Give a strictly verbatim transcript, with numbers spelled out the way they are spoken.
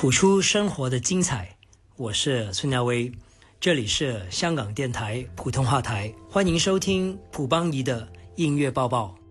谱出生活的精彩，我是孙耀威，这里是香港电台普通话台，欢迎收听卜邦仪的音乐报报。